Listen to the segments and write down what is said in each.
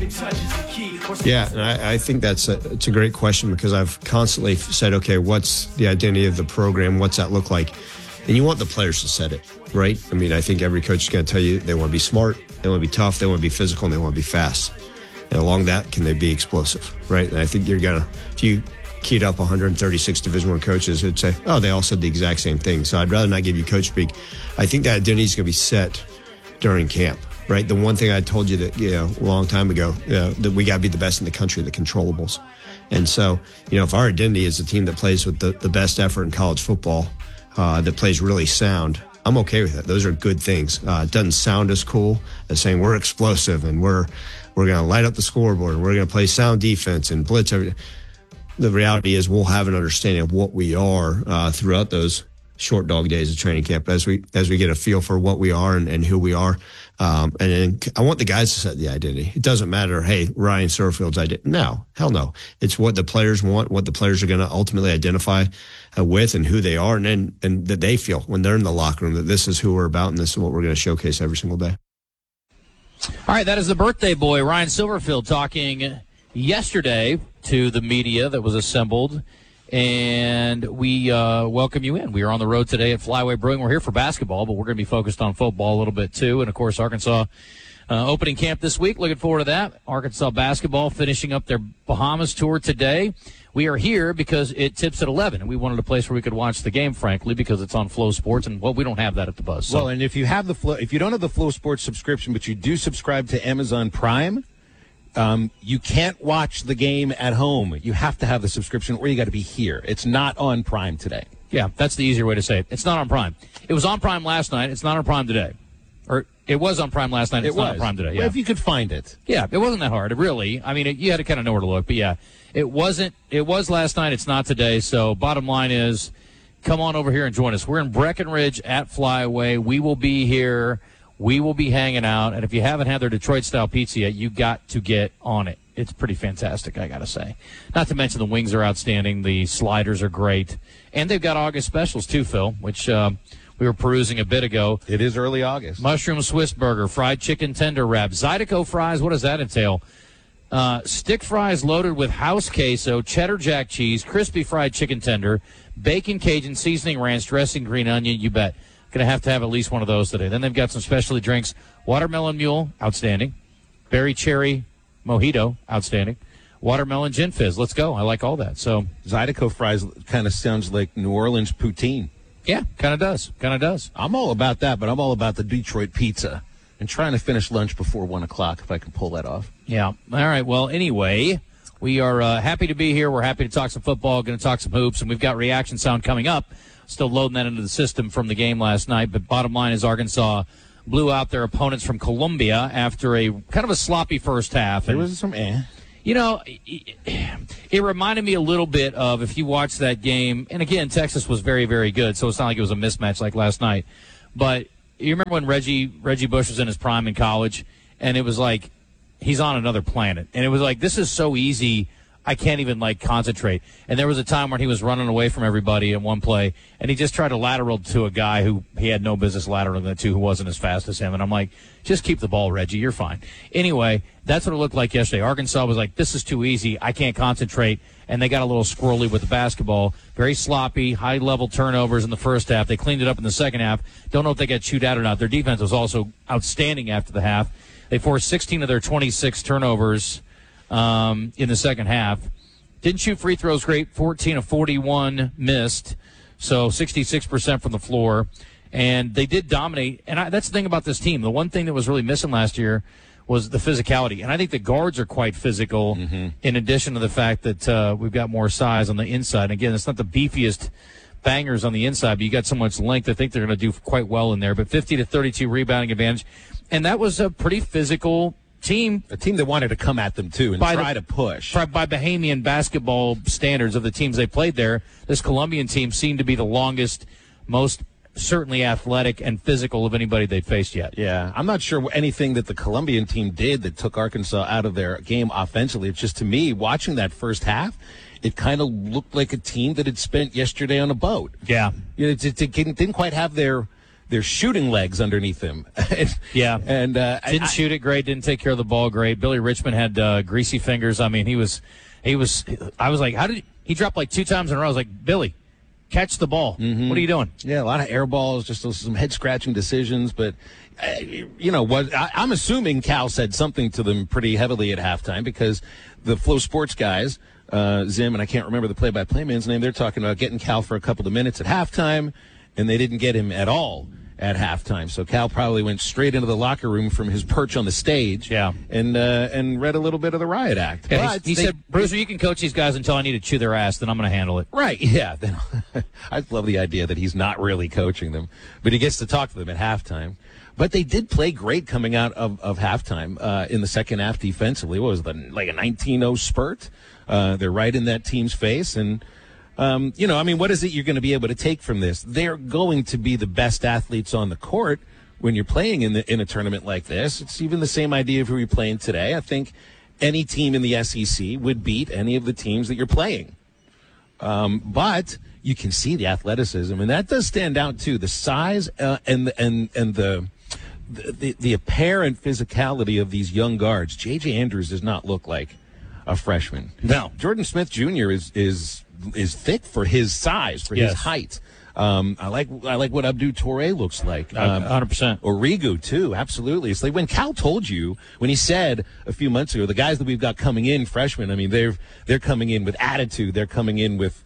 Yeah, and I think it's a great question because I've constantly said, okay, what's the identity of the program? What's that look like? And you want the players to set it, right? I mean, I think every coach is going to tell you they want to be smart, they want to be tough, they want to be physical, and they want to be fast. And along that, can they be explosive, right? And I think you're going to, if you keyed up 136 Division I coaches, it'd say, oh, they all said the exact same thing. So I'd rather not give you coach speak. I think that identity is going to be set during camp, right? The one thing I told you that, a long time ago, that we got to be the best in the country, the controllables. And so, if our identity is a team that plays with the best effort in college football, that plays really sound, I'm okay with it. Those are good things. It doesn't sound as cool as saying we're explosive and we're going to light up the scoreboard and we're going to play sound defense and blitz everything. The reality is we'll have an understanding of what we are throughout those short dog days of training camp as we get a feel for what we are and who we are. And then I want the guys to set the identity. It doesn't matter, hey, Ryan Serfield's identity. No, hell no. It's what the players want, what the players are going to ultimately identify with and who they are, and that they feel when they're in the locker room that this is who we're about and this is what we're going to showcase every single day. All right, that is the birthday boy, Ryan Silverfield, talking yesterday to the media that was assembled. And we welcome you in. We are on the road today at Flyway Brewing. We're here for basketball, but we're going to be focused on football a little bit too. And, of course, Arkansas opening camp this week. Looking forward to that. Arkansas basketball finishing up their Bahamas tour today. We are here because it tips at 11, and we wanted a place where we could watch the game, frankly, because it's on Flow Sports, and, we don't have that at the Buzz. So. Well, and if you have if you don't have the Flow Sports subscription, but you do subscribe to Amazon Prime, you can't watch the game at home. You have to have the subscription, or you got to be here. It's not on Prime today. Yeah, that's the easier way to say it. It's not on Prime. It was on Prime last night. It's not on Prime today. Or it was on Prime last night. It's not on Prime today. Yeah. Well, if you could find it. Yeah, it wasn't that hard, really. I mean, you had to kind of know where to look. But, yeah, it wasn't. It was last night. It's not today. So bottom line is, come on over here and join us. We're in Breckenridge at Flyway. We will be here. We will be hanging out, and if you haven't had their Detroit-style pizza yet, you got to get on it. It's pretty fantastic, I got to say. Not to mention the wings are outstanding. The sliders are great. And they've got August specials, too, Phil, which we were perusing a bit ago. It is early August. Mushroom Swiss burger, fried chicken tender wrap, Zydeco fries. What does that entail? Stick fries loaded with house queso, cheddar jack cheese, crispy fried chicken tender, bacon Cajun, seasoning ranch, dressing green onion, you bet. Going to have at least one of those today. Then they've got some specialty drinks. Watermelon Mule, outstanding. Berry Cherry Mojito, outstanding. Watermelon Gin Fizz, let's go. I like all that. So Zydeco fries kind of sounds like New Orleans poutine. Yeah, kind of does. I'm all about that, but I'm all about the Detroit pizza and trying to finish lunch before 1 o'clock if I can pull that off. Yeah. All right. Well, anyway, we are happy to be here. We're happy to talk some football, going to talk some hoops, and we've got reaction sound coming up. Still loading that into the system from the game last night. But bottom line is Arkansas blew out their opponents from Columbia after a kind of a sloppy first half. There was some It reminded me a little bit of, if you watch that game, and again, Texas was very, very good, so it's not like it was a mismatch like last night. But you remember when Reggie Bush was in his prime in college, and it was like he's on another planet. And it was like, this is so easy, I can't even, concentrate. And there was a time when he was running away from everybody in one play, and he just tried to lateral to a guy who he had no business lateraling to, who wasn't as fast as him. And I'm like, just keep the ball, Reggie. You're fine. Anyway, that's what it looked like yesterday. Arkansas was like, this is too easy. I can't concentrate. And they got a little squirrely with the basketball. Very sloppy, high-level turnovers in the first half. They cleaned it up in the second half. Don't know if they got chewed out or not. Their defense was also outstanding after the half. They forced 16 of their 26 turnovers in the second half. Didn't shoot free throws great. 14 of 41 missed, so 66% from the floor. And they did dominate. And that's the thing about this team. The one thing that was really missing last year was the physicality. And I think the guards are quite physical, in addition to the fact that we've got more size on the inside. Again, it's not the beefiest bangers on the inside, but you got so much length. I think they're going to do quite well in there. But 50 to 32 rebounding advantage. And that was a pretty physical team. A team that wanted to come at them, too, and try to push. By Bahamian basketball standards of the teams they played there, this Colombian team seemed to be the longest, most certainly athletic and physical of anybody they'd faced yet. Yeah, I'm not sure anything that the Colombian team did that took Arkansas out of their game offensively. It's just, to me, watching that first half, it kind of looked like a team that had spent yesterday on a boat. Yeah. It didn't quite have their their shooting legs underneath him. Yeah. And didn't shoot it great, didn't take care of the ball great. Billy Richmond had greasy fingers. I mean, I was like, how did he dropped like 2 times in a row? I was like, Billy, catch the ball. What are you doing? Yeah, a lot of air balls, just some head-scratching decisions. But, I'm assuming Cal said something to them pretty heavily at halftime because the Flow Sports guys, Zim, and I can't remember the play-by-play man's name, they're talking about getting Cal for a couple of minutes at halftime, and they didn't get him at all at halftime. So Cal probably went straight into the locker room from his perch on the stage and read a little bit of the riot act. Yeah, he said, Bruiser, you can coach these guys until I need to chew their ass, then I'm going to handle it. Right, yeah. I love the idea that he's not really coaching them, but he gets to talk to them at halftime. But they did play great coming out of halftime in the second half defensively. What was it, like a 19-0 spurt? They're right in that team's face. And, what is it you're going to be able to take from this? They're going to be the best athletes on the court when you're playing in a tournament like this. It's even the same idea of who you're playing today. I think any team in the SEC would beat any of the teams that you're playing. But you can see the athleticism, and that does stand out too. The size and the apparent physicality of these young guards. J.J. Andrews does not look like a freshman. No. Jordan Smith Jr. is thick for his size, for his height. I like what Abdou Touré looks like. 100%. Origu too, absolutely. It's like when Cal told you, when he said a few months ago, the guys that we've got coming in, freshmen, I mean, they're coming in with attitude. They're coming in with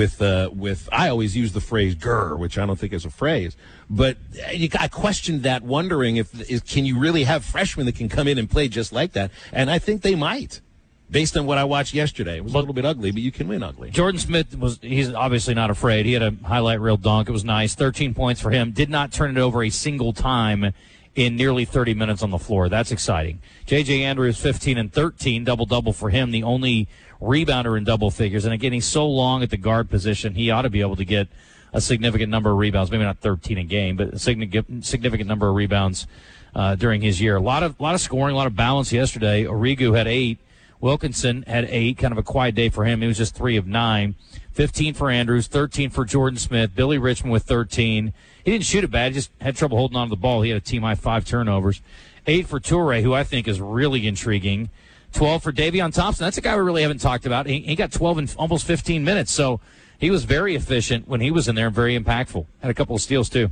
I always use the phrase "grr," which I don't think is a phrase, but I questioned that, wondering if can you really have freshmen that can come in and play just like that? And I think they might. Based on what I watched yesterday. It was a little bit ugly, but you can win ugly. Jordan Smith he's obviously not afraid. He had a highlight reel dunk. It was nice. 13 points for him. Did not turn it over a single time in nearly 30 minutes on the floor. That's exciting. J.J. Andrews, 15 and 13, double-double for him, the only rebounder in double figures. And again, he's so long at the guard position, he ought to be able to get a significant number of rebounds, maybe not 13 a game, but a significant number of rebounds during his year. A lot of scoring, a lot of balance yesterday. Origu had 8. Wilkinson had 8, kind of a quiet day for him. He was just 3 of 9. 15 for Andrews, 13 for Jordan Smith. Billy Richmond with 13. He didn't shoot it bad, just had trouble holding on to the ball. He had a team-high 5 turnovers. 8 for Touré, who I think is really intriguing. 12 for Davion Thompson. That's a guy we really haven't talked about. He got 12 in almost 15 minutes, so he was very efficient when he was in there and very impactful. Had a couple of steals, too.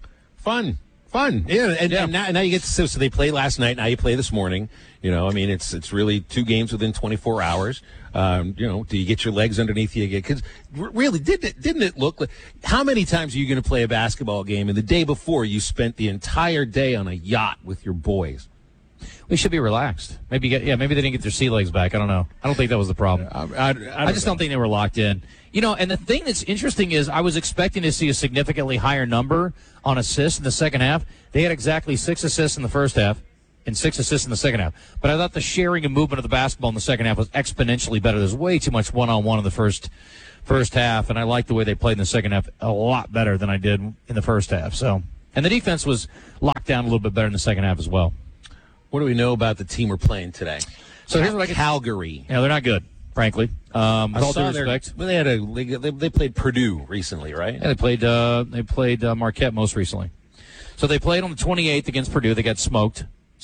Fun. Yeah, and now you get to, so they played last night, now you play this morning. It's really 2 games within 24 hours. Do you get your legs underneath you again? Because really, didn't it look like, how many times are you going to play a basketball game and the day before you spent the entire day on a yacht with your boys? We should be relaxed. Maybe they didn't get their sea legs back. I don't know. I don't think that was the problem. I just don't think they were locked in. And the thing that's interesting is I was expecting to see a significantly higher number on assists in the second half. They had exactly 6 assists in the first half and 6 assists in the second half. But I thought the sharing and movement of the basketball in the second half was exponentially better. There's way too much one-on-one in the first half, and I liked the way they played in the second half a lot better than I did in the first half. So, and the defense was locked down a little bit better in the second half as well. What do we know about the team we're playing today? So here's what Calgary. Yeah, they're not good, frankly. With all due respect. Well, they played Purdue recently, right? Yeah, they played Marquette most recently. So they played on the 28th against Purdue. They got smoked,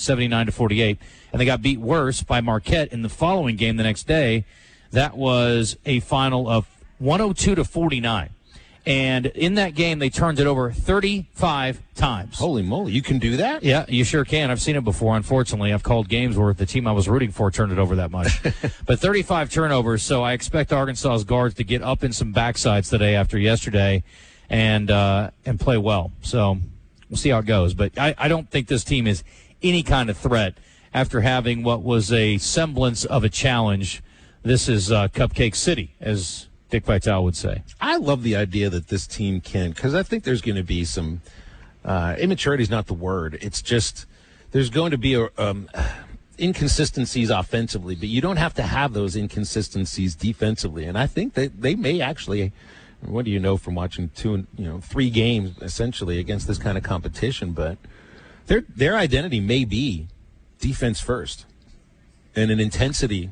79-48, and they got beat worse by Marquette in the following game the next day. That was a final of 102-49. And in that game, they turned it over 35 times. Holy moly, you can do that? Yeah, you sure can. I've seen it before, unfortunately. I've called games where the team I was rooting for turned it over that much. But 35 turnovers, so I expect Arkansas's guards to get up in some backsides today after yesterday and play well. So we'll see how it goes. But I don't think this team is any kind of threat after having what was a semblance of a challenge. This is Cupcake City, as Dick Vitale would say. I love the idea that this team can, because I think there's going to be some immaturity is not the word. It's just there's going to be inconsistencies offensively, but you don't have to have those inconsistencies defensively. And I think that they may actually. What do you know from watching 3 games essentially against this kind of competition? But their identity may be defense first and an intensity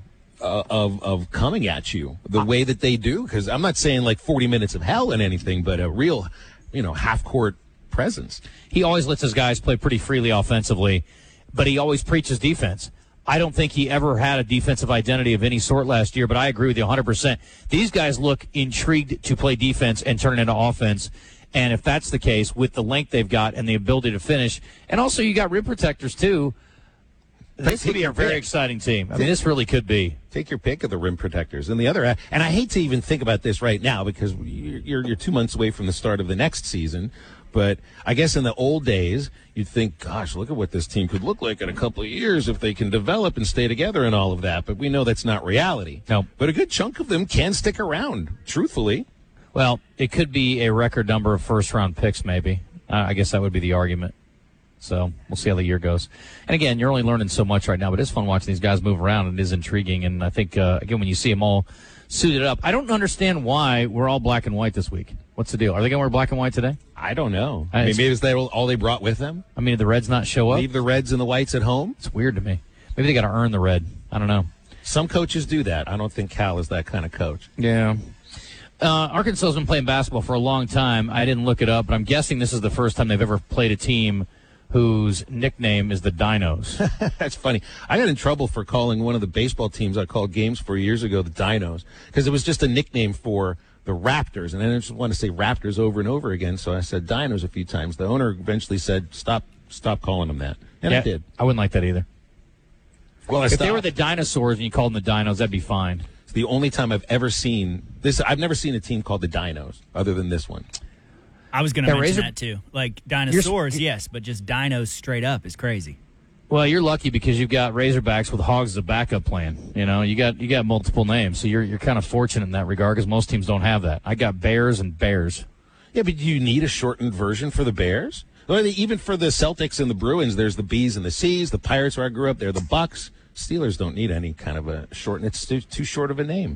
of coming at you the way that they do. Because I'm not saying like 40 minutes of hell and anything, but a real, half court presence. He always lets his guys play pretty freely offensively, but he always preaches defense. I don't think he ever had a defensive identity of any sort last year, but I agree with you 100%. These guys look intrigued to play defense and turn it into offense. And if that's the case, with the length they've got and the ability to finish, and also you got rim protectors too, this could be a very exciting team. I mean, this really could be. Take your pick of the rim protectors. And the other, and I hate to even think about this right now because you're 2 months away from the start of the next season. But I guess in the old days, you'd think, gosh, look at what this team could look like in a couple of years if they can develop and stay together and all of that. But we know that's not reality. No. But a good chunk of them can stick around, truthfully. Well, it could be a record number of first-round picks, maybe. I guess that would be the argument. So we'll see how the year goes. And again, you're only learning so much right now, but it's fun watching these guys move around, and it is intriguing. And I think, again, when you see them all suited up, I don't understand why we're all black and white this week. What's the deal? Are they going to wear black and white today? I don't know. I mean, maybe is that all they brought with them? I mean, did the Reds not show up? Leave the Reds and the whites at home? It's weird to me. Maybe they got to earn the red. I don't know. Some coaches do that. I don't think Cal is that kind of coach. Yeah. Arkansas has been playing basketball for a long time. I didn't look it up, but I'm guessing this is the first time they've ever played a team whose nickname is the Dinos. That's funny. I got in trouble for calling one of the baseball teams I called games for years ago the Dinos because it was just a nickname for the Raptors, and I didn't want to say Raptors over and over again, so I said Dinos a few times. The owner eventually said, stop calling them that, and I did. I wouldn't like that either. Well, if they were the dinosaurs and you called them the Dinos, that'd be fine. It's the only time I've ever seen this. I've never seen a team called the Dinos other than this one. I was going to mention that too. Like dinosaurs, yes, but just dinos straight up is crazy. Well, you're lucky because you've got Razorbacks with Hogs as a backup plan. You know, you got multiple names, so you're kind of fortunate in that regard because most teams don't have that. I got Bears and Bears. Yeah, but do you need a shortened version for the Bears? Well, even for the Celtics and the Bruins, there's the B's and the C's. The Pirates, where I grew up, they're the Bucks. Steelers don't need any kind of a shorten. It's too short of a name.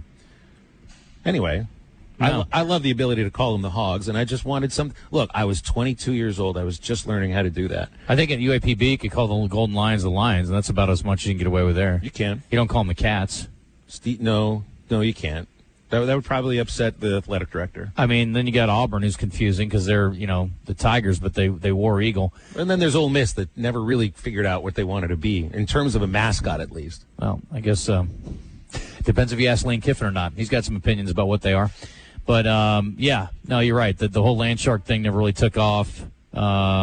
Anyway. No. I love the ability to call them the Hogs, and I just wanted some. Look, I was 22 years old. I was just learning how to do that. I think at UAPB you could call the Golden Lions the Lions, and that's about as much as you can get away with there. You can. You don't call them the Cats. No, you can't. That would probably upset the athletic director. I mean, then you got Auburn, who's confusing because they're the Tigers, but they wore Eagle. And then there's Ole Miss that never really figured out what they wanted to be in terms of a mascot, at least. Well, I guess depends if you ask Lane Kiffin or not. He's got some opinions about what they are. But, yeah, no, you're right. The whole land shark thing never really took off. They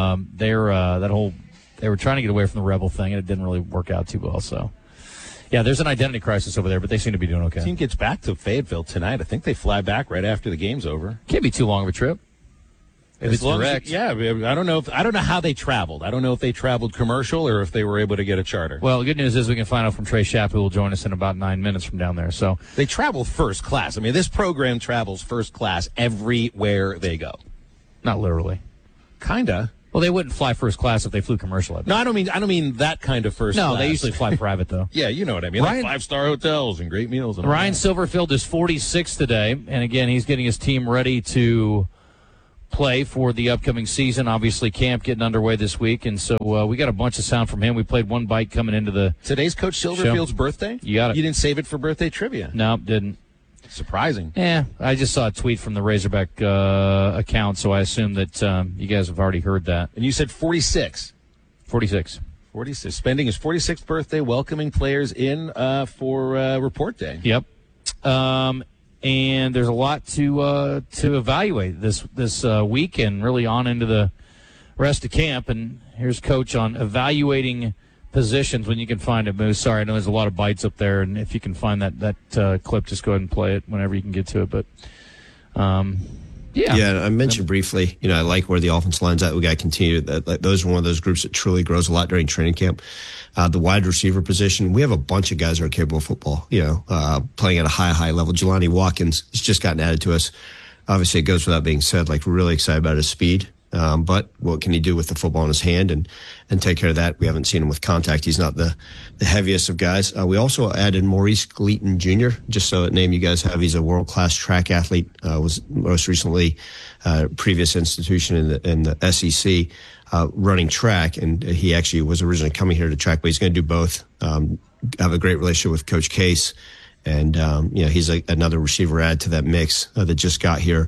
were trying to get away from the Rebel thing, and it didn't really work out too well. So, yeah, there's an identity crisis over there, but they seem to be doing okay. The team gets back to Fayetteville tonight. I think they fly back right after the game's over. Can't be too long of a trip. If it's direct. Yeah, I don't know how they traveled. I don't know if they traveled commercial or if they were able to get a charter. Well, the good news is we can find out from Trey Schapp, who will join us in about 9 minutes from down there. So they travel first class. I mean, this program travels first class everywhere they go. Not literally. Kinda. Well, they wouldn't fly first class if they flew commercial. No, I don't mean that kind of first class. No, they usually fly private, though. Yeah, you know what I mean. Like 5-star hotels and great meals. And Ryan Silverfield is 46 today, and again, he's getting his team ready to play for the upcoming season. Obviously, camp getting underway this week, and so we got a bunch of sound from him. We played one bite coming into the Today's Coach Silverfield's birthday? You got it. You didn't save it for birthday trivia? No, didn't. Surprising. Yeah, I just saw a tweet from the Razorback account, so I assume that you guys have already heard that. And you said 46. 46. 46. Spending his 46th birthday welcoming players in for report day. Yep. And there's a lot to evaluate this week and really on into the rest of camp. And here's Coach on evaluating positions when you can find it, Moose. Sorry, I know there's a lot of bites up there, and if you can find that clip, just go ahead and play it whenever you can get to it. But, yeah. Yeah, I mentioned briefly, I like where the offense line's at. We got to continue. Those are one of those groups that truly grows a lot during training camp. The wide receiver position, we have a bunch of guys that are capable of football, playing at a high level. Jelani Watkins has just gotten added to us. Obviously, it goes without being said, we're really excited about his speed. But what can he do with the football in his hand and take care of that? We haven't seen him with contact. He's not the heaviest of guys. We also added Maurice Gleaton Jr., just so a name you guys have. He's a world-class track athlete, was most recently previous institution in the SEC running track, and he actually was originally coming here to track, but he's going to do both. Have a great relationship with Coach Case, and he's another receiver add to that mix that just got here.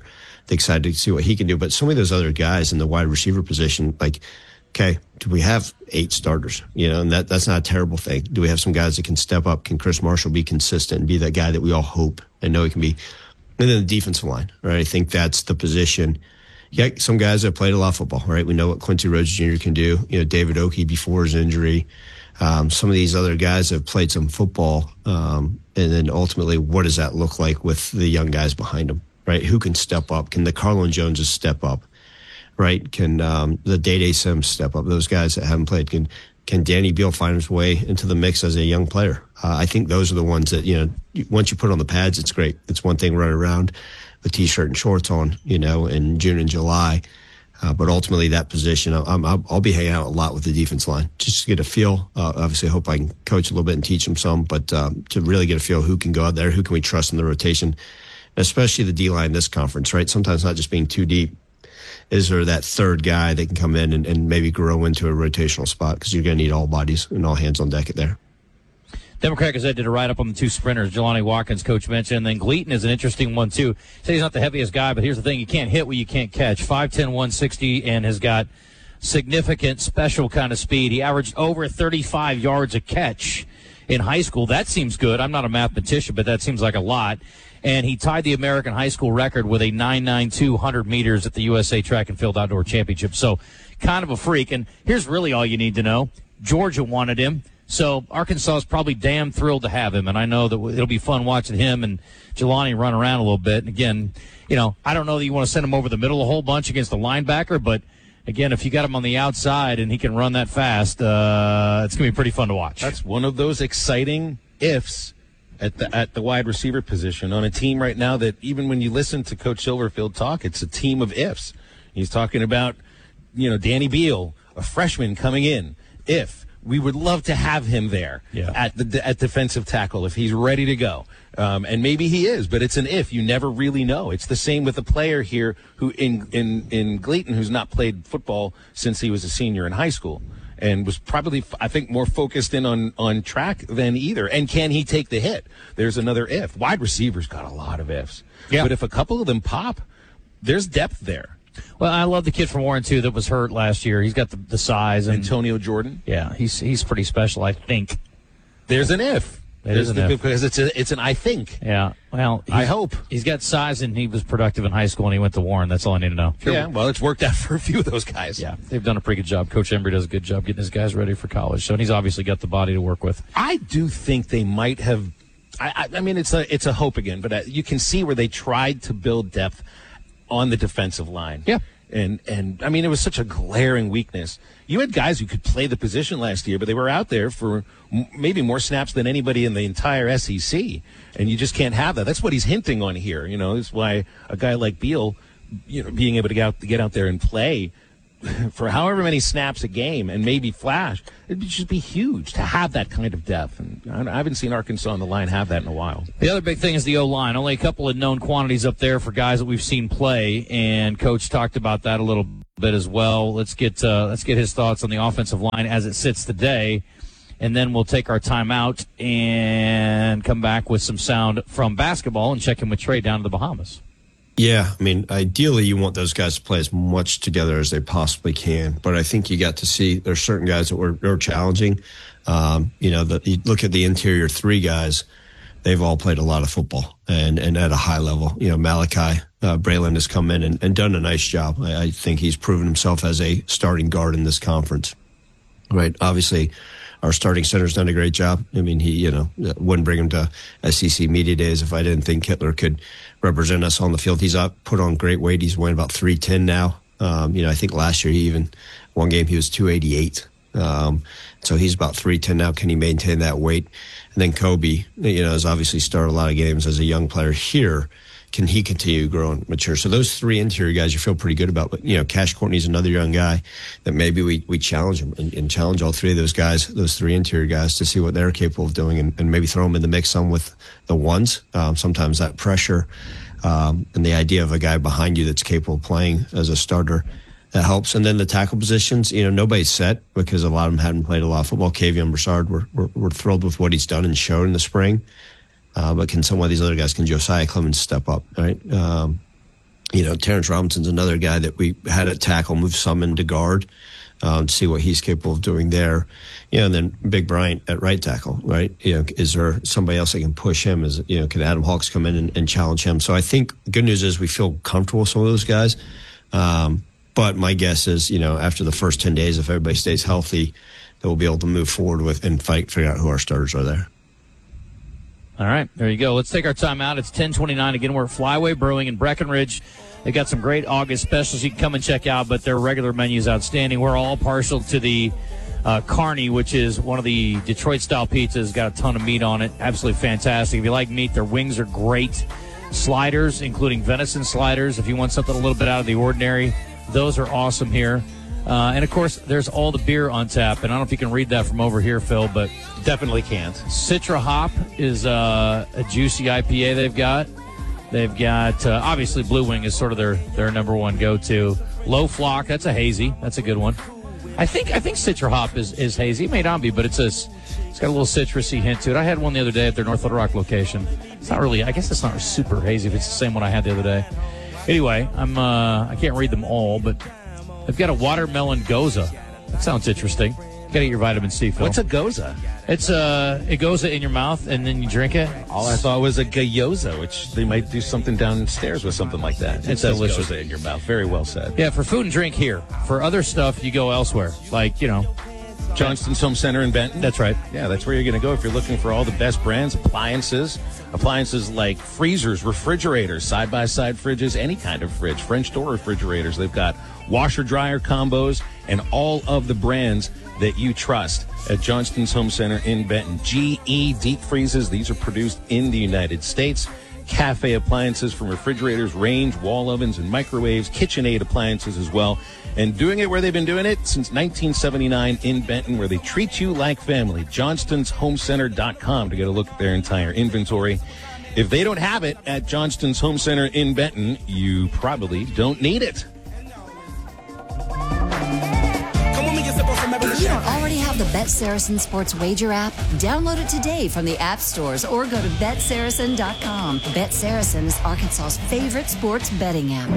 excited to see what he can do. But some of those other guys in the wide receiver position, like, okay, do we have 8 starters? And that's not a terrible thing. Do we have some guys that can step up? Can Chris Marshall be consistent and be that guy that we all hope and know he can be? And then the defensive line, right? I think that's the position. Yeah, some guys have played a lot of football, right? We know what Quincy Rhodes Jr. can do. David Oakey before his injury. Some of these other guys have played some football. And then ultimately, what does that look like with the young guys behind them, right? Who can step up? Can the Carlon Joneses step up, right? Can the Day Sims step up? Those guys that haven't played. Can Danny Beal find his way into the mix as a young player? I think those are the ones that, once you put on the pads, it's great. It's one thing running around with T-shirt and shorts on, in June and July. But ultimately, that position, I'll be hanging out a lot with the defense line just to get a feel. Obviously, I hope I can coach a little bit and teach them some, but to really get a feel who can go out there, who can we trust in the rotation, especially the D-line in this conference, right? Sometimes not just being too deep. Is there that third guy that can come in and maybe grow into a rotational spot? Because you're going to need all bodies and all hands on deck there. Democrat Gazette did a write-up on the 2 sprinters, Jelani Watkins, Coach mentioned, and then Gleaton is an interesting one, too. Say he's not the heaviest guy, but here's the thing. You can't hit what you can't catch. 5'10", 160, and has got significant special kind of speed. He averaged over 35 yards a catch in high school. That seems good. I'm not a mathematician, but that seems like a lot. And he tied the American high school record with a 9.92 100 meters at the USA Track and Field Outdoor Championship. So kind of a freak. And here's really all you need to know. Georgia wanted him. So Arkansas is probably damn thrilled to have him. And I know that it'll be fun watching him and Jelani run around a little bit. And again, I don't know that you want to send him over the middle a whole bunch against the linebacker. But, again, if you got him on the outside and he can run that fast, it's going to be pretty fun to watch. That's one of those exciting ifs at the wide receiver position on a team right now that even when you listen to Coach Silverfield talk, it's a team of ifs. He's talking about, Danny Beal, a freshman coming in. If we would love to have him there at defensive tackle if he's ready to go. And maybe he is, but it's an if. You never really know. It's the same with a player here who in Gleaton who's not played football since he was a senior in high school. And was probably, I think, more focused in on track than either. And can he take the hit? There's another if. Wide receivers got a lot of ifs. Yeah. But if a couple of them pop, there's depth there. Well, I love the kid from Warren, too, that was hurt last year. He's got the size. And, Antonio Jordan? Yeah, he's pretty special, I think. There's an if. Because it's an I think. Yeah. Well, I hope. He's got size, and he was productive in high school, and he went to Warren. That's all I need to know. Sure. Yeah, well, it's worked out for a few of those guys. Yeah, they've done a pretty good job. Coach Embry does a good job getting his guys ready for college. So, and he's obviously got the body to work with. I do think they might have I mean, it's a hope again, but you can see where they tried to build depth on the defensive line. Yeah. And I mean, it was such a glaring weakness. You had guys who could play the position last year, but they were out there for maybe more snaps than anybody in the entire SEC, and you just can't have that. That's what he's hinting on here. You know, that's why a guy like Beal, being able to get out there and play for however many snaps a game and maybe flash, it'd just be huge to have that kind of depth. And I haven't seen Arkansas on the line have that in a while. The other big thing is the O-line. Only a couple of known quantities up there for guys that we've seen play, and Coach talked about that a little bit as well. Let's get his thoughts on the offensive line as it sits today, and then we'll take our time out and come back with some sound from basketball and check in with Trey down to the Bahamas. Yeah, I mean, ideally you want those guys to play as much together as they possibly can. But I think you got to see there's certain guys that were challenging. You look at the interior three guys, they've all played a lot of football and at a high level. Malachi Braylon has come in and done a nice job. I think he's proven himself as a starting guard in this conference. Right, obviously. Our starting center's done a great job. I mean, he, wouldn't bring him to SEC Media Days if I didn't think Hitler could represent us on the field. He's put on great weight. He's weighing about 310 now. I think last year one game he was 288. So he's about 310 now. Can he maintain that weight? And then Kobe, has obviously started a lot of games as a young player here. Can he continue to grow and mature? So those three interior guys you feel pretty good about. But, Cash Courtney's another young guy that maybe we challenge him and challenge all three of those guys, those three interior guys, to see what they're capable of doing and maybe throw them in the mix some with the ones. Sometimes that pressure and the idea of a guy behind you that's capable of playing as a starter, that helps. And then the tackle positions, nobody's set because a lot of them hadn't played a lot of football. Kavion Broussard, we're thrilled with what he's done and showed in the spring. But can some of these other guys, can Josiah Clemens step up, right? Terrence Robinson's another guy that we had at tackle, moved some into guard to see what he's capable of doing there. And then Big Bryant at right tackle, right? Is there somebody else that can push him? Can Adam Hawks come in and challenge him? So I think the good news is we feel comfortable with some of those guys. But my guess is, after the first 10 days, if everybody stays healthy, that we'll be able to move forward with and figure out who our starters are there. All right, there you go. Let's take our time out. It's 10:29. Again, we're at Flyway Brewing in Breckenridge. They got some great August specials you can come and check out, but their regular menu is outstanding. We're all partial to the Carney, which is one of the Detroit-style pizzas. Got a ton of meat on it. Absolutely fantastic. If you like meat, their wings are great. Sliders, including venison sliders. If you want something a little bit out of the ordinary, those are awesome here. And, of course, there's all the beer on tap. And I don't know if you can read that from over here, Phil, but definitely can't. Citra Hop is a juicy IPA they've got. They've got, obviously, Blue Wing is sort of their number one go-to. Low Flock, that's a hazy. That's a good one. I think Citra Hop is hazy. It may not be, but it's got a little citrusy hint to it. I had one the other day at their North Little Rock location. It's not really, I guess it's not super hazy if it's the same one I had the other day. Anyway, I can't read them all, but they've got a watermelon goza. That sounds interesting. You got to get your vitamin C, Phil. What's a goza? It's it goes in your mouth and then you drink it. All I thought was a gyoza, which they might do something downstairs with something like that. It's delicious. Gyoza in your mouth. Very well said. Yeah, for food and drink here. For other stuff, you go elsewhere. Like, Johnston's Home Center in Benton. That's right. Yeah, that's where you're going to go if you're looking for all the best brands, appliances like freezers, refrigerators, side-by-side fridges, any kind of fridge, French door refrigerators. They've got washer-dryer combos and all of the brands that you trust at Johnston's Home Center in Benton. GE deep freezes. These are produced in the United States. Cafe appliances from refrigerators, range, wall ovens, and microwaves. KitchenAid appliances as well. And doing it where they've been doing it since 1979 in Benton, where they treat you like family. Johnston'sHomeCenter.com to get a look at their entire inventory. If they don't have it at Johnston's Home Center in Benton, you probably don't need it. If you don't already have the Bet Saracen Sports Wager app, download it today from the app stores or go to BetSaracen.com. Bet Saracen is Arkansas's favorite sports betting app.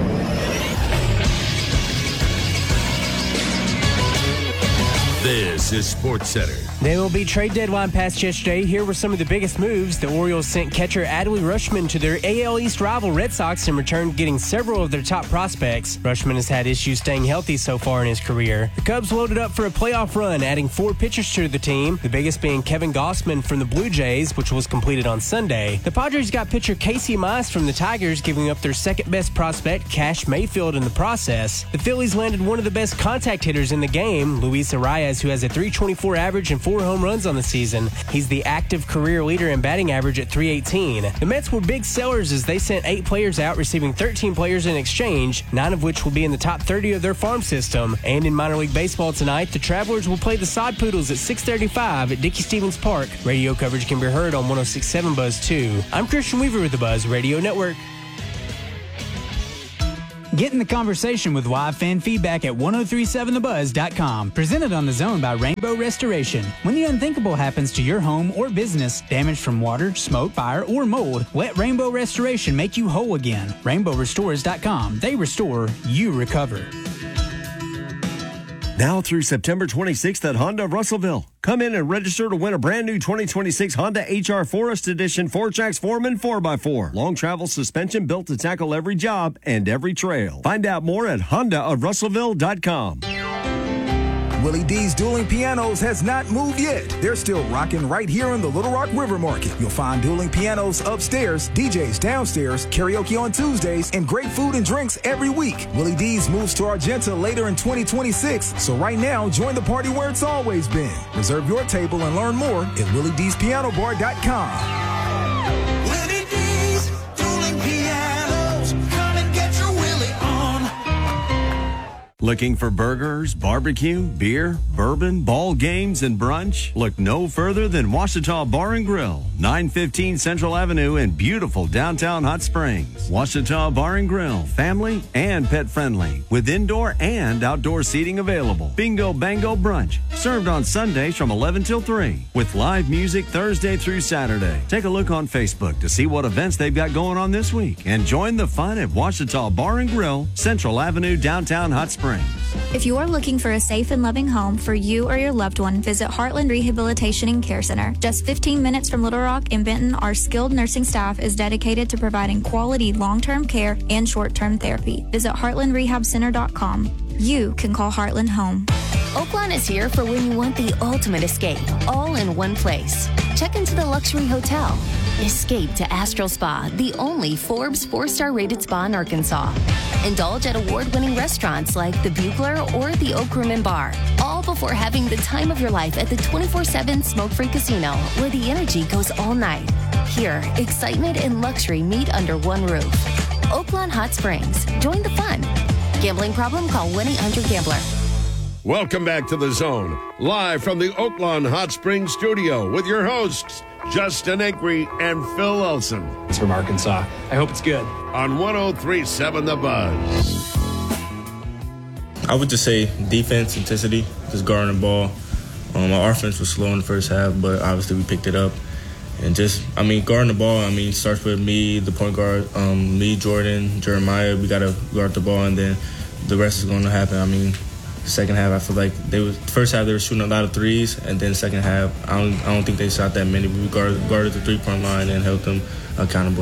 This is SportsCenter. The MLB trade deadline passed yesterday. Here were some of the biggest moves. The Orioles sent catcher Adley Rutschman to their AL East rival Red Sox in return, getting several of their top prospects. Rutschman has had issues staying healthy so far in his career. The Cubs loaded up for a playoff run, adding 4 pitchers to the team, the biggest being Kevin Gausman from the Blue Jays, which was completed on Sunday. The Padres got pitcher Casey Mize from the Tigers, giving up their second-best prospect, Cash Mayfield, in the process. The Phillies landed one of the best contact hitters in the game, Luis Arias, who has a .324 average and 4 home runs on the season. He's the active career leader in batting average at .318. The Mets were big sellers as they sent 8 players out, receiving 13 players in exchange, 9 of which will be in the top 30 of their farm system. And in minor league baseball tonight, the Travelers will play the Sod Poodles at 6:35 at Dickey-Stevens Park. Radio coverage can be heard on 106.7 Buzz 2. I'm Christian Weaver with the Buzz Radio Network. Get in the conversation with live fan feedback at 1037thebuzz.com. Presented on The Zone by Rainbow Restoration. When the unthinkable happens to your home or business, damage from water, smoke, fire, or mold, let Rainbow Restoration make you whole again. RainbowRestores.com. They restore, you recover. Now through September 26th at Honda of Russellville. Come in and register to win a brand new 2026 Honda HR Forest Edition 4-Tracks Foreman 4x4. Long travel suspension built to tackle every job and every trail. Find out more at HondaofRussellville.com. Willie D's Dueling Pianos has not moved yet. They're still rocking right here in the Little Rock River Market. You'll find dueling pianos upstairs, DJs downstairs, karaoke on Tuesdays, and great food and drinks every week. Willie D's moves to Argenta later in 2026, so right now, join the party where it's always been. Reserve your table and learn more at WillieD'sPianoBar.com. Willie D's Dueling Pianos. Come and get your Willie on. Looking for burgers, barbecue, beer, bourbon, ball games, and brunch? Look no further than Ouachita Bar and Grill, 915 Central Avenue in beautiful downtown Hot Springs. Ouachita Bar and Grill, family and pet friendly, with indoor and outdoor seating available. Bingo Bango Brunch, served on Sundays from 11 till 3, with live music Thursday through Saturday. Take a look on Facebook to see what events they've got going on this week, and join the fun at Ouachita Bar and Grill, Central Avenue, downtown Hot Springs. If you are looking for a safe and loving home for you or your loved one, visit Heartland Rehabilitation and Care Center. Just 15 minutes from Little Rock and Benton, our skilled nursing staff is dedicated to providing quality long-term care and short-term therapy. Visit heartlandrehabcenter.com. You can call Heartland home. Oaklawn is here for when you want the ultimate escape, all in one place. Check into the luxury hotel. Escape to Astral Spa, the only Forbes 4-star rated spa in Arkansas. Indulge at award-winning restaurants like the Bugler or the Oak Room and Bar, all before having the time of your life at the 24/7 smoke-free casino, where the energy goes all night. Here, excitement and luxury meet under one roof. Oaklawn Hot Springs. Join the fun. Gambling problem? Call 1-800-GAMBLER. Welcome back to The Zone, live from the Oaklawn Hot Springs studio with your hosts, Justin Acree and Phil Olson. It's from Arkansas. I hope it's good. On 103.7 The Buzz. I would just say defense, intensity, just guarding the ball. Our offense was slow in the first half, but obviously we picked it up. And just, guarding the ball, it starts with me, the point guard, me, Jordan, Jeremiah. We got to guard the ball, and then the rest is going to happen. The second half, I feel like first half they were shooting a lot of threes, and then second half, I don't think they shot that many. We guarded the three-point line and held them accountable.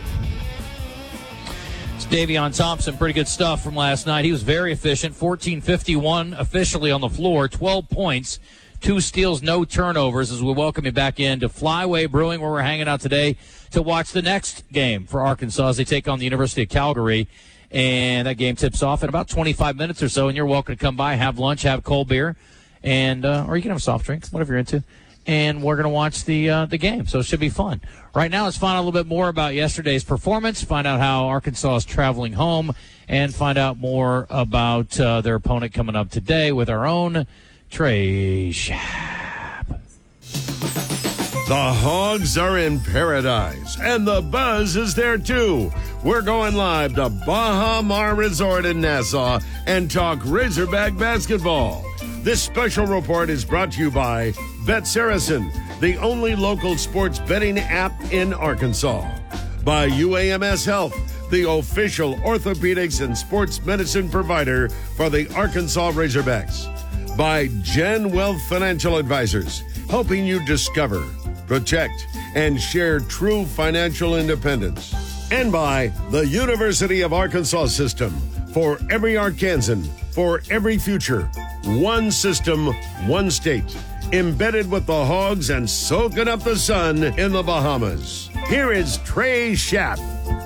It's Davion Thompson, pretty good stuff from last night. He was very efficient, 14:51 officially on the floor, 12 points, 2 steals, no turnovers, as we welcome you back in to Flyway Brewing, where we're hanging out today to watch the next game for Arkansas as they take on the University of Calgary. And that game tips off in about 25 minutes or so, and you're welcome to come by, have lunch, have cold beer, and or you can have a soft drink, whatever you're into. And we're going to watch the game, so it should be fun. Right now, let's find out a little bit more about yesterday's performance, find out how Arkansas is traveling home, and find out more about their opponent coming up today with our own Trey Schaap. The Hogs are in paradise, and the Buzz is there too. We're going live to Baha Mar Resort in Nassau and talk Razorback basketball. This special report is brought to you by Bet Saracen, the only local sports betting app in Arkansas. By UAMS Health, the official orthopedics and sports medicine provider for the Arkansas Razorbacks. By Gen Wealth Financial Advisors, helping you discover, protect, and share true financial independence. And by the University of Arkansas System, for every Arkansan, for every future. One system, one state. Embedded with the Hogs and soaking up the sun in the Bahamas. Here is Trey Schaap.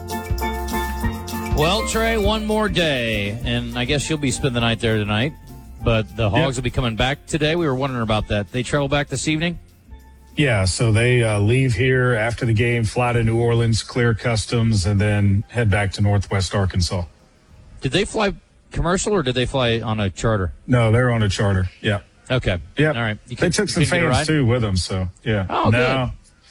Well, Trey, one more day, and I guess you'll be spending the night there tonight. But the Hogs will be coming back today. We were wondering about that. They travel back this evening? Yeah, so they leave here after the game, fly to New Orleans, clear customs, and then head back to Northwest Arkansas. Did they fly commercial or did they fly on a charter? No, they're on a charter. Yeah. Okay. Yeah. All right. They took some fans too with them, so yeah. Oh, good.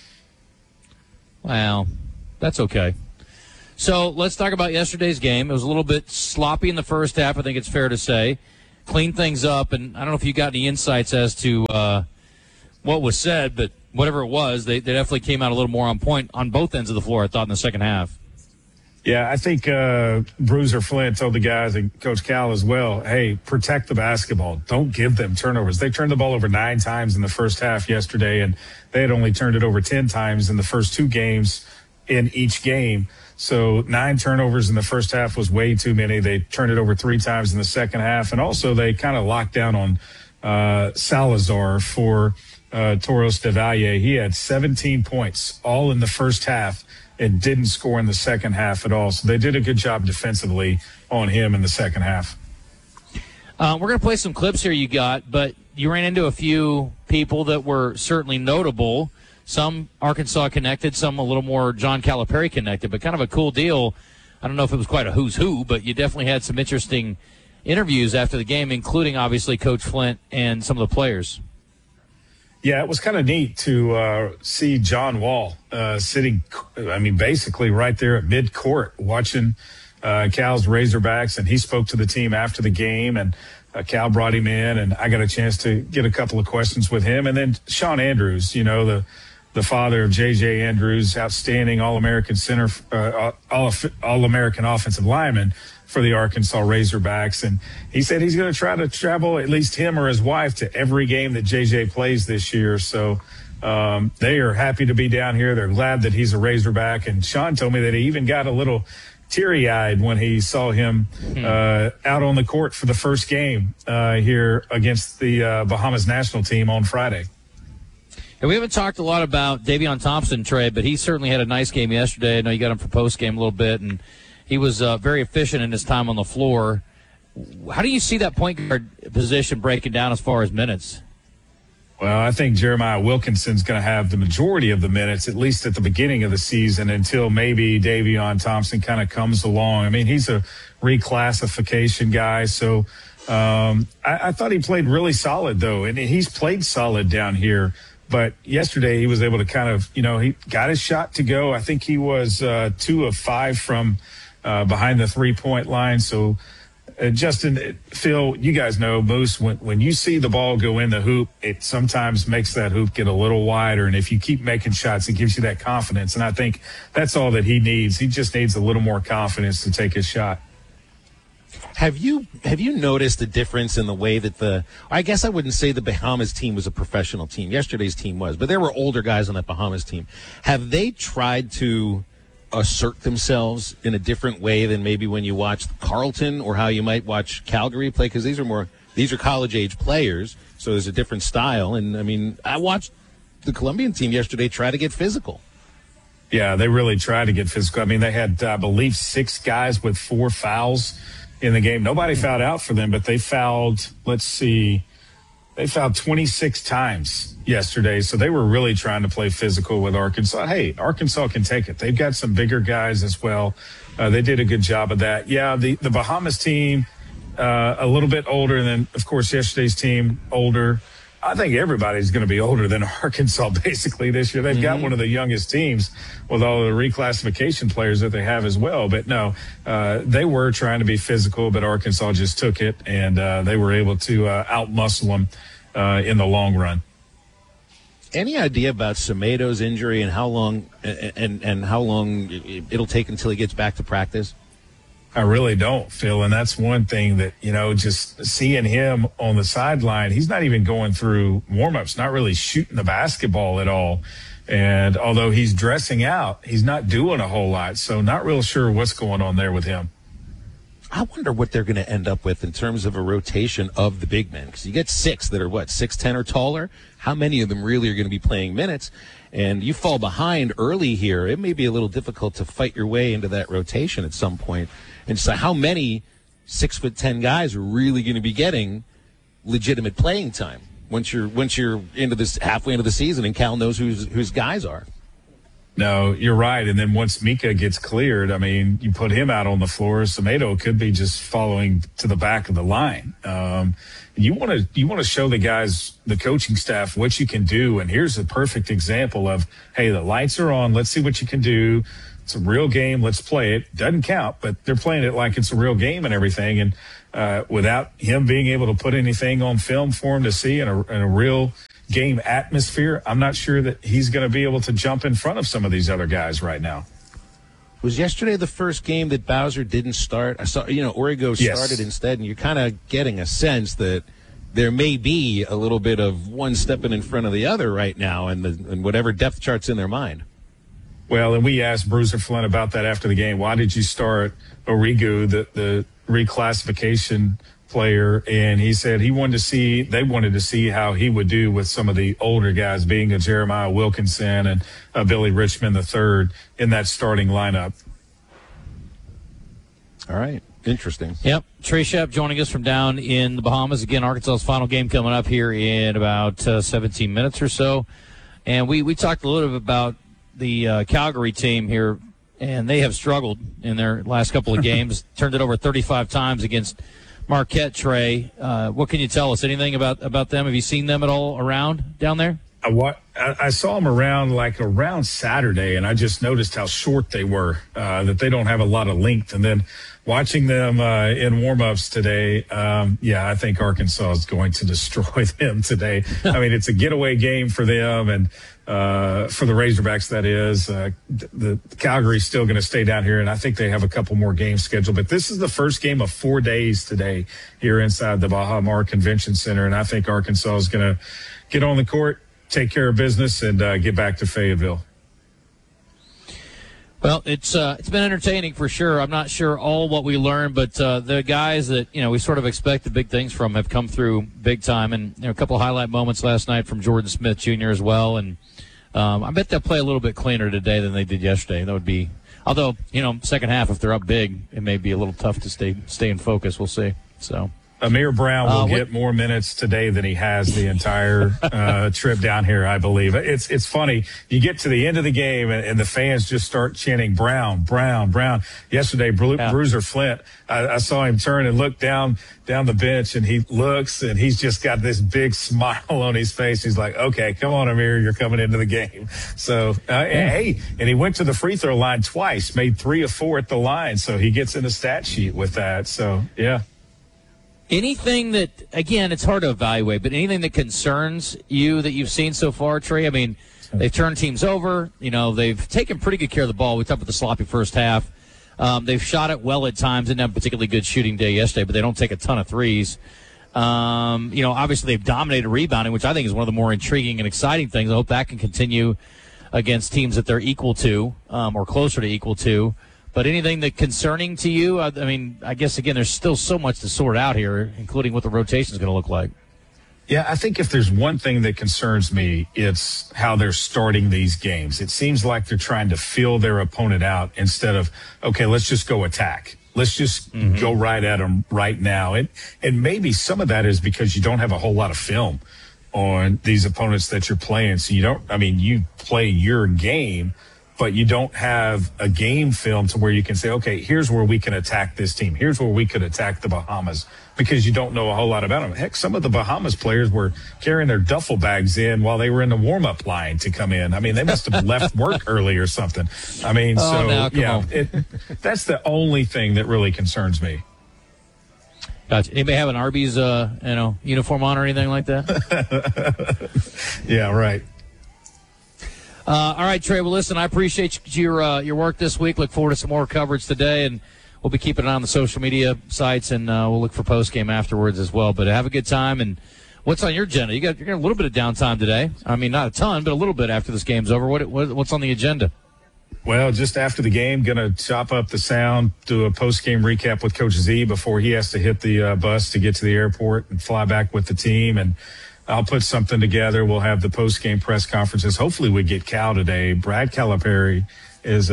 Well, that's okay. So let's talk about yesterday's game. It was a little bit sloppy in the first half, I think it's fair to say. Cleaned things up, and I don't know if you got any insights as to what was said, but whatever it was, they definitely came out a little more on point on both ends of the floor, I thought, in the second half. Yeah, I think Bruiser Flint told the guys and Coach Cal as well, hey, protect the basketball. Don't give them turnovers. They turned the ball over 9 times in the first half yesterday, and they had only turned it over 10 times in the first 2 games in each game. So 9 turnovers in the first half was way too many. They turned it over 3 times in the second half. And also they kind of locked down on Salazar for Toros de Valle. He had 17 points all in the first half and didn't score in the second half at all. So they did a good job defensively on him in the second half. We're going to play some clips here you got, but you ran into a few people that were certainly notable. Some Arkansas connected, some a little more John Calipari connected, but kind of a cool deal. I don't know if it was quite a who's who, but you definitely had some interesting interviews after the game, including obviously Coach Flint and some of the players. Yeah, it was kind of neat to see John Wall sitting, basically right there at midcourt watching Cal's Razorbacks, and he spoke to the team after the game, and Cal brought him in, and I got a chance to get a couple of questions with him. And then Sean Andrews, the father of J.J. Andrews, outstanding All-American center, All-American offensive lineman for the Arkansas Razorbacks. And he said he's going to try to travel, at least him or his wife, to every game that JJ plays this year. So they are happy to be down here. They're glad that he's a Razorback. And Sean told me that he even got a little teary-eyed when he saw him out on the court for the first game here against the Bahamas national team on Friday. And we haven't talked a lot about Davion Thompson, Trey, but he certainly had a nice game yesterday. I know you got him for post-game a little bit, and he was very efficient in his time on the floor. How do you see that point guard position breaking down as far as minutes? Well, I think Jeremiah Wilkinson's going to have the majority of the minutes, at least at the beginning of the season, until maybe Davion Thompson kind of comes along. I mean, he's a reclassification guy, so I thought he played really solid, though, and he's played solid down here. But yesterday he was able to kind of, he got his shot to go. I think he was 2 of 5 from behind the 3-point line. So, Justin, Phil, you guys know, Moose, when you see the ball go in the hoop, it sometimes makes that hoop get a little wider. And if you keep making shots, it gives you that confidence. And I think that's all that he needs. He just needs a little more confidence to take his shot. Have you noticed the difference in the way that I guess I wouldn't say the Bahamas team was a professional team. Yesterday's team was, but there were older guys on that Bahamas team. Have they tried to assert themselves in a different way than maybe when you watch Carleton or how you might watch Calgary play? Because these are college-age players, so there's a different style. And, I mean, I watched the Colombian team yesterday try to get physical. Yeah, they really tried to get physical. I mean, they had, I believe, 6 guys with 4 fouls in the game. Nobody fouled out for them, but they fouled, they fouled 26 times yesterday. So they were really trying to play physical with Arkansas. Hey, Arkansas can take it. They've got some bigger guys as well. They did a good job of that. Yeah, the Bahamas team, a little bit older, and then, of course, yesterday's team older. I think everybody's going to be older than Arkansas basically this year. They've got one of the youngest teams with all the reclassification players that they have as well. But no, they were trying to be physical, but Arkansas just took it, and they were able to out-muscle them in the long run. Any idea about Semedo's injury and how long and how long it'll take until he gets back to practice? I really don't, Phil. And that's one thing that, just seeing him on the sideline, he's not even going through warm-ups, not really shooting the basketball at all. And although he's dressing out, he's not doing a whole lot. So not real sure what's going on there with him. I wonder what they're going to end up with in terms of a rotation of the big men. Because you get 6 that are, 6'10" or taller. How many of them really are going to be playing minutes? And you fall behind early here, it may be a little difficult to fight your way into that rotation at some point. And so how many 6'10" guys are really going to be getting legitimate playing time once you're into this halfway into the season and Cal knows whose guys are? No, you're right. And then once Mika gets cleared, I mean, you put him out on the floor, Semedo could be just following to the back of the line. You want to show the guys, the coaching staff, what you can do. And here's a perfect example of, hey, the lights are on. Let's see what you can do. It's a real game. Let's play it. Doesn't count, but they're playing it like it's a real game and everything. And without him being able to put anything on film for him to see in a real game atmosphere, I'm not sure that he's going to be able to jump in front of some of these other guys right now. Was yesterday the first game that Bowser didn't start? I saw, Origo started instead, and you're kind of getting a sense that there may be a little bit of one stepping in front of the other right now, and whatever depth chart's in their mind. Well, and we asked Bruiser Flint about that after the game. Why did you start Origo, the reclassification player? And he said they wanted to see how he would do with some of the older guys, being a Jeremiah Wilkinson and Billy Richmond III in that starting lineup. All right. Interesting. Yep. Trey Shep joining us from down in the Bahamas. Again, Arkansas's final game coming up here in about 17 minutes or so. And we talked a little bit about the Calgary team here, and they have struggled in their last couple of games. Turned it over 35 times against Marquette, Trey. What can you tell us? Anything about them? Have you seen them at all around down there? I saw them around Saturday, and I just noticed how short they were, that they don't have a lot of length. And then watching them in warm-ups today, I think Arkansas is going to destroy them today. I mean, it's a getaway game for them, and for the Razorbacks, that is. The Calgary's still going to stay down here, and I think they have a couple more games scheduled. But this is the first game of 4 days today here inside the Baha Mar Convention Center, and I think Arkansas is going to get on the court, take care of business, and get back to Fayetteville. Well, it's been entertaining for sure. I'm not sure all what we learned, but the guys that we sort of expected big things from have come through big time, and a couple of highlight moments last night from Jordan Smith Jr. as well. And I bet they'll play a little bit cleaner today than they did yesterday. That would be, although second half if they're up big, it may be a little tough to stay in focus. We'll see. So. Amir Brown will get more minutes today than he has the entire trip down here, I believe. It's funny. You get to the end of the game, and the fans just start chanting, Brown, Brown, Brown. Yesterday, Bruiser Flint, I saw him turn and look down the bench, and he looks, and he's just got this big smile on his face. He's like, okay, come on, Amir, you're coming into the game. So, and he went to the free throw line twice, made 3 of 4 at the line, so he gets in the stat sheet with that. So, yeah. Anything that, again, it's hard to evaluate, but anything that concerns you that you've seen so far, Trey? I mean, they've turned teams over. They've taken pretty good care of the ball. We talked about the sloppy first half. They've shot it well at times. Didn't have a particularly good shooting day yesterday, but they don't take a ton of threes. Obviously they've dominated rebounding, which I think is one of the more intriguing and exciting things. I hope that can continue against teams that they're equal to or closer to equal to. But anything that concerning to you? I mean, I guess, again, there's still so much to sort out here, including what the rotation is going to look like. Yeah, I think if there's one thing that concerns me, it's how they're starting these games. It seems like they're trying to feel their opponent out instead of, okay, let's just go attack. Let's just go right at them right now. And maybe some of that is because you don't have a whole lot of film on these opponents that you're playing. So you play your game, but you don't have a game film to where you can say, okay, here's where we can attack this team. Here's where we could attack the Bahamas, because you don't know a whole lot about them. Heck, some of the Bahamas players were carrying their duffel bags in while they were in the warm-up line to come in. I mean, they must have left work early or something. I mean, that's the only thing that really concerns me. Gotcha. Anybody have an Arby's, uniform on or anything like that? Yeah, right. All right, Trey. Well, listen, I appreciate your work this week. Look forward to some more coverage today, and we'll be keeping it on the social media sites, and we'll look for post-game afterwards as well. But have a good time. And what's on your agenda? You're getting a little bit of downtime today. I mean, not a ton, but a little bit after this game's over. What's on the agenda? Well, just after the game, going to chop up the sound, do a post-game recap with Coach Z before he has to hit the bus to get to the airport and fly back with the team. And I'll put something together. We'll have the post-game press conferences. Hopefully we get Cal today. Brad Calipari is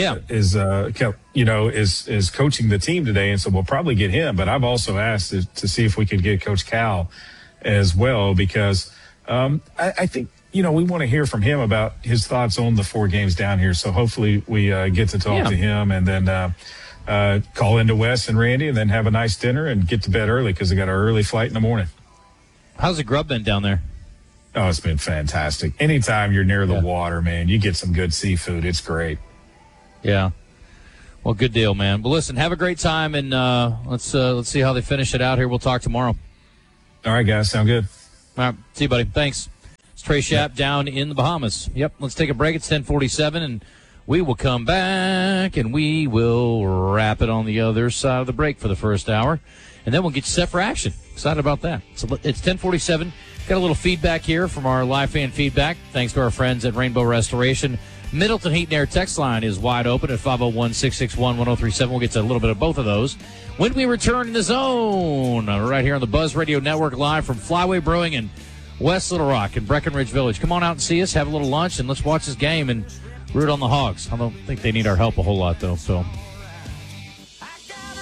coaching the team today, and so we'll probably get him. But I've also asked to see if we could get Coach Cal as well, because I think, we want to hear from him about his thoughts on the 4 games down here. So hopefully we get to talk to him, and then call into Wes and Randy, and then have a nice dinner and get to bed early because they got an early flight in the morning. How's the grub been down there? Oh, it's been fantastic. Anytime you're near the water, man, you get some good seafood. It's great. Yeah. Well, good deal, man. But listen, have a great time, and let's see how they finish it out here. We'll talk tomorrow. All right, guys. Sound good. All right. See you, buddy. Thanks. It's Trey Schaap down in the Bahamas. Yep. Let's take a break. It's 10:47, and we will come back, and we will wrap it on the other side of the break for the first hour. And then we'll get you set for action. Excited about that. So it's 10:47. Got a little feedback here from our live fan feedback. Thanks to our friends at Rainbow Restoration. Middleton Heat and Air text line is wide open at 501-661-1037. We'll get to a little bit of both of those when we return in the zone. Right here on the Buzz Radio Network, live from Flyway Brewing in West Little Rock in Breckenridge Village. Come on out and see us. Have a little lunch, and let's watch this game and root on the Hogs. I don't think they need our help a whole lot, though. So.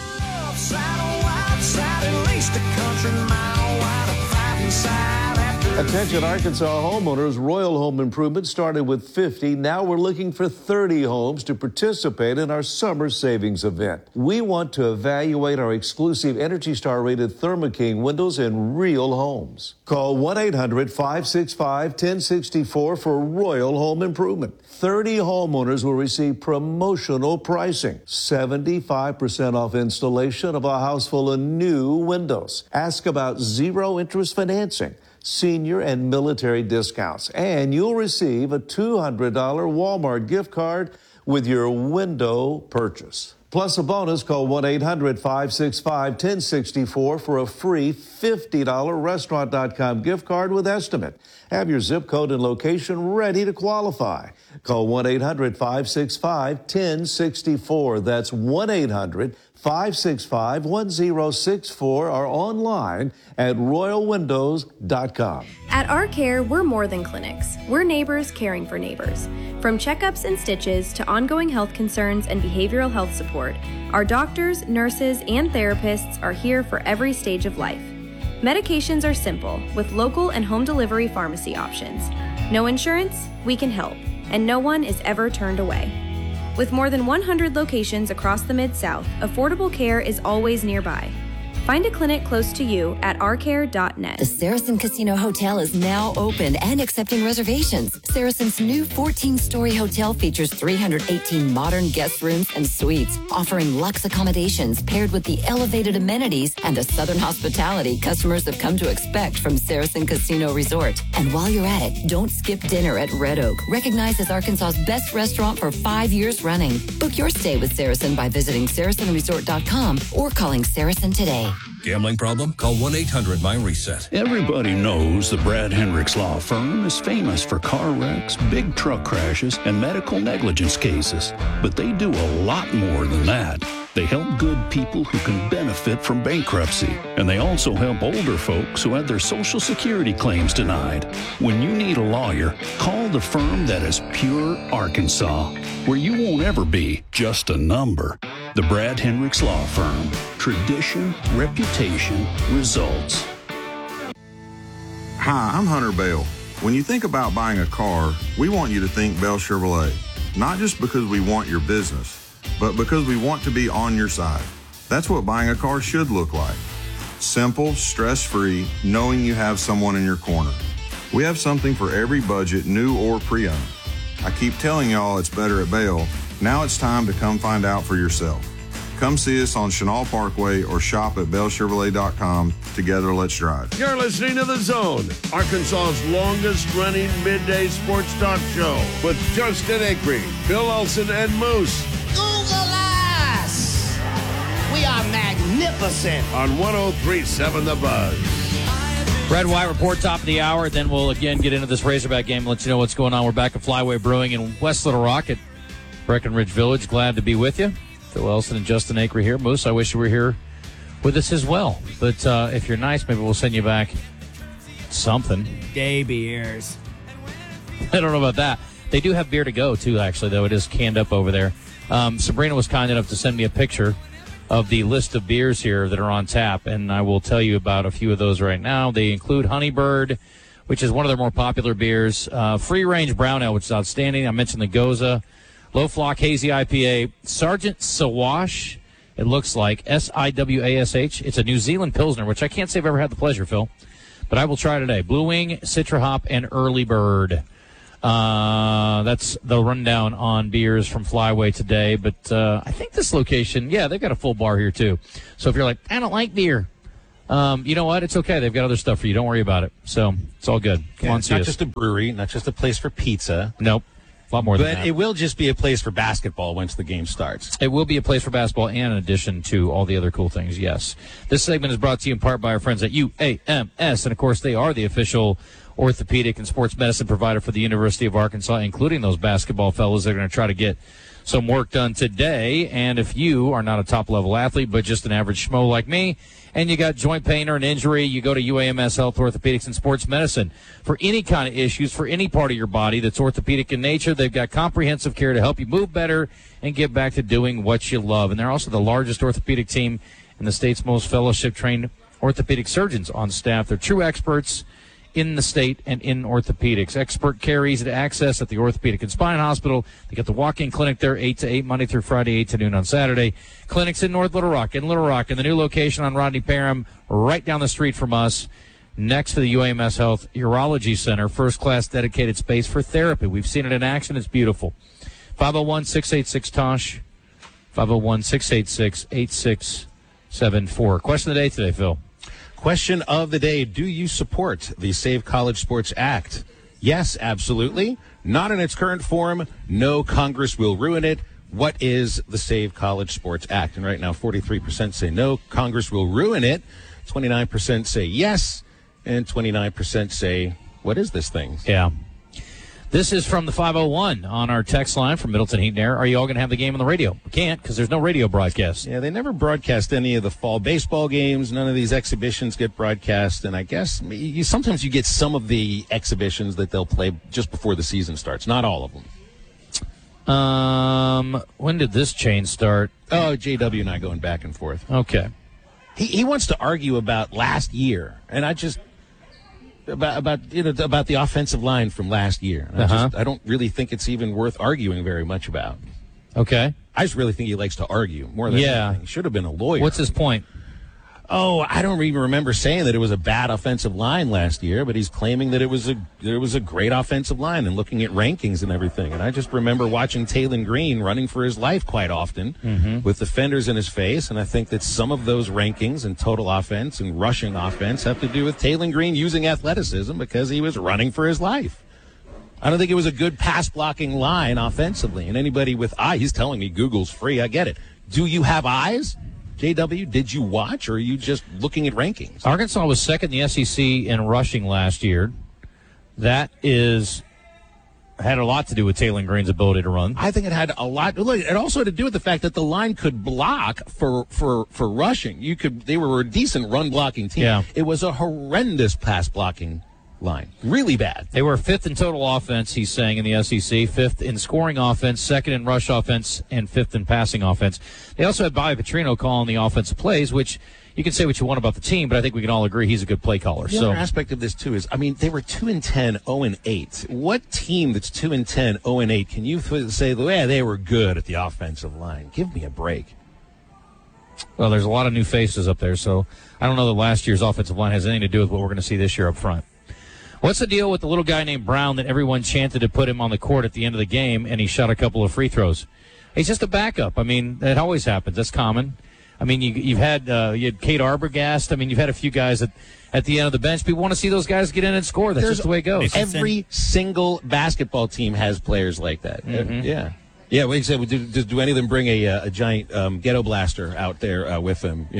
At least a country mile wide, a fighting side after Attention Arkansas homeowners, Royal Home Improvement started with 50. Now we're looking for 30 homes to participate in our summer savings event. We want to evaluate our exclusive Energy Star rated Thermo King windows in real homes. Call 1-800-565-1064 for Royal Home Improvement. 30 homeowners will receive promotional pricing. 75% off installation of a house full of new windows. Ask about zero interest financing, senior and military discounts, and you'll receive a $200 Walmart gift card with your window purchase. Plus a bonus. Call 1-800-565-1064 for a free $50 Restaurant.com gift card with estimate. Have your zip code and location ready to qualify. Call 1-800-565-1064. That's 1-800-565-1064 or online at royalwindows.com. At Our Care, we're more than clinics. We're neighbors caring for neighbors. From checkups and stitches to ongoing health concerns and behavioral health support, our doctors, nurses, and therapists are here for every stage of life. Medications are simple, with local and home delivery pharmacy options. No insurance? We can help, and no one is ever turned away. With more than 100 locations across the Mid-South, affordable care is always nearby. Find a clinic close to you at ourcare.net. The Saracen Casino Hotel is now open and accepting reservations. Saracen's new 14-story hotel features 318 modern guest rooms and suites, offering luxe accommodations paired with the elevated amenities and the southern hospitality customers have come to expect from Saracen Casino Resort. And while you're at it, don't skip dinner at Red Oak, recognized as Arkansas's best restaurant for 5 years running. Book your stay with Saracen by visiting SaracenResort.com or calling Saracen today. Gambling problem? Call 1-800-MY-RESET. Everybody knows the Brad Hendricks Law Firm is famous for car wrecks, big truck crashes, and medical negligence cases. But they do a lot more than that. They help good people who can benefit from bankruptcy. And they also help older folks who had their Social Security claims denied. When you need a lawyer, call the firm that is pure Arkansas, where you won't ever be just a number. The Brad Hendricks Law Firm. Tradition, reputation, results. Hi, I'm Hunter Bell. When you think about buying a car, we want you to think Bell Chevrolet. Not just because we want your business, but because we want to be on your side. That's what buying a car should look like. Simple, stress-free, knowing you have someone in your corner. We have something for every budget, new or pre-owned. I keep telling y'all it's better at Bell. Now it's time to come find out for yourself. Come see us on Chenal Parkway or shop at bellchevrolet.com. Together, let's drive. You're listening to The Zone, Arkansas's longest-running midday sports talk show with Justin Acree, Bill Olson, and Moose. Google us! We are magnificent. On 103.7 The Buzz. Red White Report, top of the hour. Then we'll again get into this Razorback game and let you know what's going on. We're back at Flyway Brewing in West Little Rock at Breckenridge Village. Glad to be with you. Phil Elson and Justin Acree here. Moose, I wish you were here with us as well. But if you're nice, maybe we'll send you back something. Day beers. I don't know about that. They do have beer to go, too, actually, though. It is canned up over there. Sabrina was kind enough to send me a picture of the list of beers here that are on tap, and I will tell you about a few of those right now. They include Honeybird, which is one of their more popular beers. Free Range Brown Ale, which is outstanding. I mentioned the Goza. Low Flock Hazy IPA. Sergeant Sawash, it looks like. Siwash. It's a New Zealand Pilsner, which I can't say I've ever had the pleasure, Phil. But I will try today. Blue Wing, Citra Hop, and Early Bird. That's the rundown on beers from Flyway today. But I think this location, yeah, they've got a full bar here, too. So if you're like, I don't like beer, you know what? It's okay. They've got other stuff for you. Don't worry about it. So it's all good. Come on, see us. Not just a brewery, not just a place for pizza. Nope. A lot more than that. But it will just be a place for basketball once the game starts. It will be a place for basketball and in addition to all the other cool things, yes. This segment is brought to you in part by our friends at UAMS. And, of course, they are the official orthopedic and sports medicine provider for the University of Arkansas, including those basketball fellows that are going to try to get some work done today. And if you are not a top-level athlete but just an average schmo like me, and you got joint pain or an injury, you go to UAMS Health Orthopedics and Sports Medicine. For any kind of issues, for any part of your body that's orthopedic in nature, they've got comprehensive care to help you move better and get back to doing what you love. And they're also the largest orthopedic team in the state's most fellowship-trained orthopedic surgeons on staff. They're true experts in the state and in orthopedics. Expert care, easy to access at the Orthopedic and Spine Hospital. They got the walk-in clinic there 8 to 8, Monday through Friday, 8 to noon on Saturday. Clinics in North Little Rock, in the new location on Rodney Parham, right down the street from us, next to the UAMS Health Urology Center, first-class dedicated space for therapy. We've seen it in action. It's beautiful. 501-686-TOSH, 501-686-8674. Question of the day today, Phil. Question of the day, do you support the Save College Sports Act? Yes, absolutely. Not in its current form. No, Congress will ruin it. What is the Save College Sports Act? And right now, 43% say no, Congress will ruin it. 29% say yes, and 29% say, what is this thing? Yeah. This is from the 501 on our text line from Middleton Heat and Air. Are you all going to have the game on the radio? We can't because there's no radio broadcast. Yeah, they never broadcast any of the fall baseball games. None of these exhibitions get broadcast. And I guess sometimes you get some of the exhibitions that they'll play just before the season starts. Not all of them. When did this chain start? Oh, JW and I going back and forth. Okay. He wants to argue about last year. And I just... About the offensive line from last year. I don't really think it's even worth arguing very much about. Okay. I just really think he likes to argue more than anything. He should have been a lawyer. What's his point? Oh, I don't even remember saying that it was a bad offensive line last year, but he's claiming that it was a great offensive line and looking at rankings and everything. And I just remember watching Taylon Green running for his life quite often with defenders in his face. And I think that some of those rankings and total offense and rushing offense have to do with Taylon Green using athleticism because he was running for his life. I don't think it was a good pass blocking line offensively. And anybody with eyes, he's telling me Google's free. I get it. Do you have eyes? JW, did you watch, or are you just looking at rankings? Arkansas was second in the SEC in rushing last year. That had a lot to do with Taylon Green's ability to run. I think it had a lot. Look, it also had to do with the fact that the line could block for rushing. They were a decent run blocking team. Yeah. It was a horrendous pass blocking line. Really bad. They were fifth in total offense, he's saying, in the SEC, fifth in scoring offense, second in rush offense, and fifth in passing offense. They also had Bobby Petrino calling the offensive plays, which you can say what you want about the team, but I think we can all agree he's a good play caller. The other aspect of this, too, is, they were 2-10, 0-8. What team that's 2-10, 0-8 can you say, they were good at the offensive line? Give me a break. Well, there's a lot of new faces up there, so I don't know that last year's offensive line has anything to do with what we're going to see this year up front. What's the deal with the little guy named Brown that everyone chanted to put him on the court at the end of the game, and he shot a couple of free throws? He's just a backup. That always happens. That's common. You had Kate Arbogast. You've had a few guys at the end of the bench. People want to see those guys get in and score. That's just the way it goes. Every single basketball team has players like that. Yeah. Yeah, what you said, do any of them bring a giant ghetto blaster out there with them?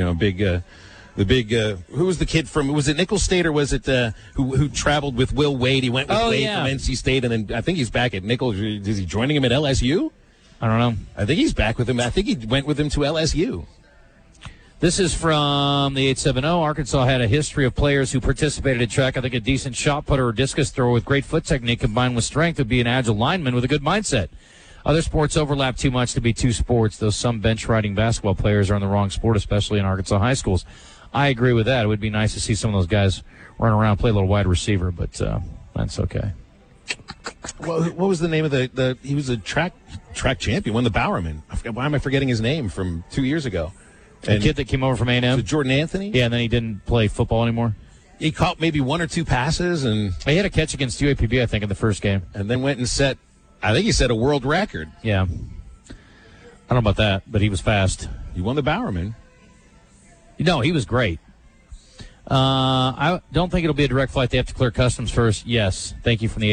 Who was the kid from, was it Nicholls State or was it who traveled with Will Wade? He went with Wade from NC State, and then I think he's back at Nicholls. Is he joining him at LSU? I don't know. I think he's back with him. I think he went with him to LSU. This is from the 870. Arkansas had a history of players who participated in track. I think a decent shot putter or discus thrower with great foot technique combined with strength would be an agile lineman with a good mindset. Other sports overlap too much to be two sports, though some bench-riding basketball players are in the wrong sport, especially in Arkansas high schools. I agree with that. It would be nice to see some of those guys run around, play a little wide receiver, but that's okay. What was the name of he was a track champion, won the Bowerman. Why am I forgetting his name from 2 years ago? The kid that came over from A&M? Jordan Anthony? Yeah, and then he didn't play football anymore. He caught maybe one or two passes. And he had a catch against UAPB, I think, in the first game. And then went and set a world record. Yeah. I don't know about that, but he was fast. He won the Bowerman. No, he was great. I don't think it'll be a direct flight. They have to clear customs first. Yes. Thank you from the